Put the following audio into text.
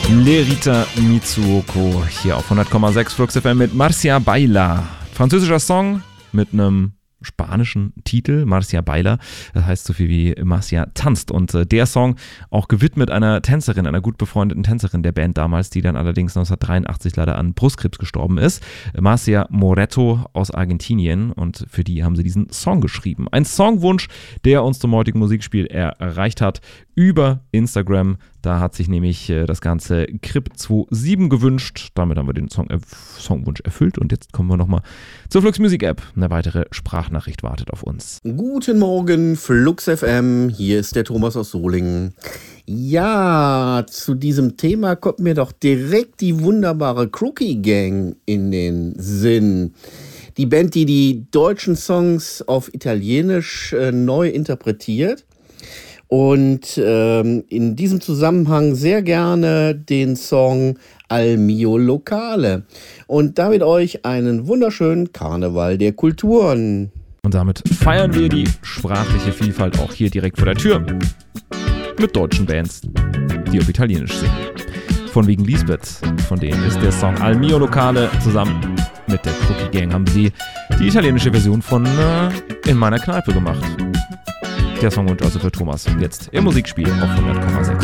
Lerita Mitsuoko hier auf 100,6 Flux FM mit Marcia Baila. Französischer Song mit einem spanischen Titel, Marcia Baila, das heißt so viel wie Marcia tanzt, und der Song auch gewidmet einer Tänzerin, einer gut befreundeten Tänzerin der Band damals, die dann allerdings 1983 leider an Brustkrebs gestorben ist, Marcia Moretto aus Argentinien, und für die haben sie diesen Song geschrieben. Ein Songwunsch, der uns zum heutigen Musikspiel erreicht hat über Instagram. Da hat sich nämlich das ganze Krip27 gewünscht. Damit haben wir den Songwunsch erfüllt. Und jetzt kommen wir nochmal zur Flux Music App. Eine weitere Sprachnachricht wartet auf uns. Guten Morgen, Flux FM. Hier ist der Thomas aus Solingen. Ja, zu diesem Thema kommt mir doch direkt die wunderbare Crookie Gang in den Sinn. Die Band, die die deutschen Songs auf Italienisch neu interpretiert. Und in diesem Zusammenhang sehr gerne den Song Al mio locale. Und damit euch einen wunderschönen Karneval der Kulturen. Und damit feiern wir die sprachliche Vielfalt auch hier direkt vor der Tür mit deutschen Bands, die auf Italienisch singen. Von wegen Lisbeth, von denen ist der Song Al mio locale. Zusammen mit der Crookie Gang haben sie die italienische Version von In meiner Kneipe gemacht. Der Songwunsch also für Thomas. Jetzt im Musikspiel auf 100,6.